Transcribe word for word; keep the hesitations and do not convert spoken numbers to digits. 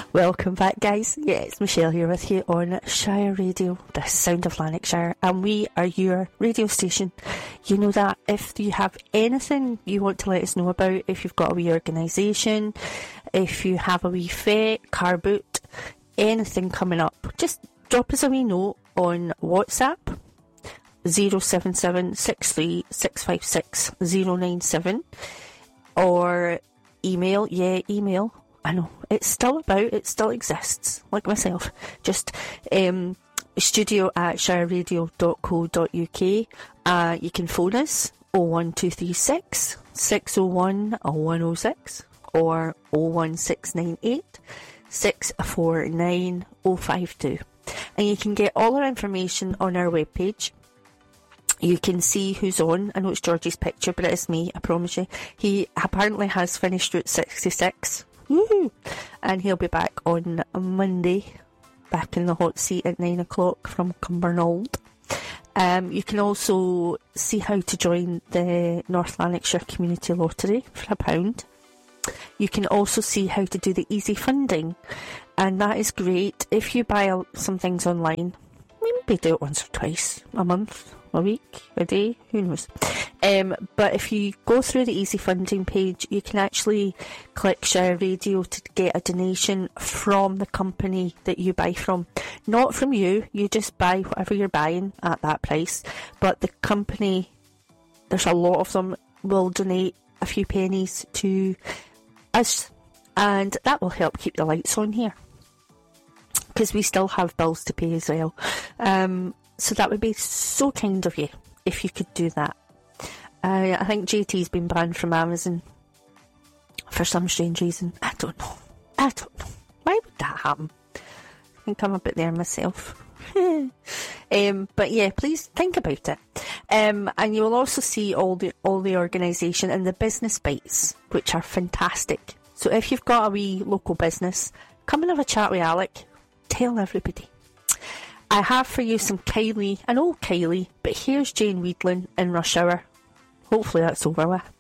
Welcome back, guys. Yeah, it's Michelle here with you on Shire Radio, the sound of Lanarkshire, and we are your radio station. You know that if you have anything you want to let us know about, if you've got a wee organisation, if you have a wee fete, car boot, anything coming up, just drop us a wee note on WhatsApp, zero seven seven six three six five six zero nine seven, or email, yeah, email. I know, it's still about, it still exists, like myself. Just um, studio at shire radio dot co dot uk. Uh, you can phone us oh one two three six, six oh one, one oh six or oh one six nine eight, six four nine oh five two. And you can get all our information on our webpage. You can see who's on. I know it's Georgie's picture, but it is me, I promise you. He apparently has finished Route sixty-six. Woohoo! And he'll be back on Monday, back in the hot seat at nine o'clock from Cumbernauld. Um, you can also see how to join the North Lanarkshire Community Lottery for a pound. You can also see how to do the easy funding, and that is great if you buy some things online. Maybe do it once or twice a month, a week, a day, who knows. Um, but if you go through the easy funding page, you can actually click Shire Radio to get a donation from the company that you buy from. Not from you, you just buy whatever you're buying at that price, but the company, there's a lot of them, will donate a few pennies to us, and that will help keep the lights on here, because we still have bills to pay as well. Um, so that would be so kind of you if you could do that. Uh, I think J T's been banned from Amazon for some strange reason. I don't know. I don't know. Why would that happen? I think I'm a bit there myself. um, but yeah, please think about it. Um, and you will also see all the all the organisation and the business bites, which are fantastic. So if you've got a wee local business, come and have a chat with Alec. Tell everybody. I have for you some Kylie, an old Kylie, but here's Jane Weedland in Rush Hour. Hopefully that's over with.